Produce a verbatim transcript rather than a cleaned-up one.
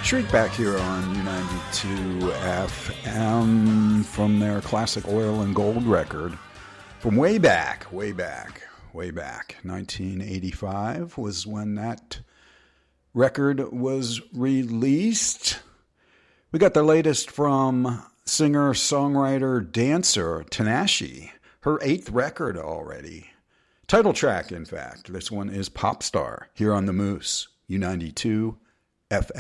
Shriek back here on U ninety-two F M from their classic Oil and Gold record from way back, way back, way back. nineteen eighty-five was when that record was released. We got the latest from singer, songwriter, dancer Tinashe, her eighth record already. Title track, in fact. This one is Pop Star here on the Moose, U ninety-two F M.